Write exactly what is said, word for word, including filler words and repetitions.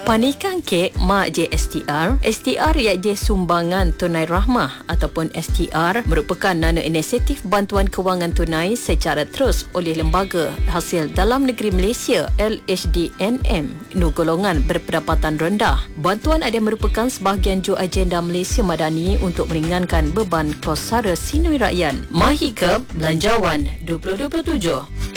Panikan kek mak je S T R. S T R iaitu sumbangan tunai rahmah ataupun S T R merupakan nano inisiatif bantuan kewangan tunai secara terus oleh Lembaga Hasil Dalam Negeri Malaysia L H D N M nu golongan berpendapatan rendah. Bantuan ada merupakan sebahagian jua agenda Malaysia Madani untuk meringankan beban kos sara sinui rakyat. Mahikab Belanjawan dua ribu dua puluh tujuh.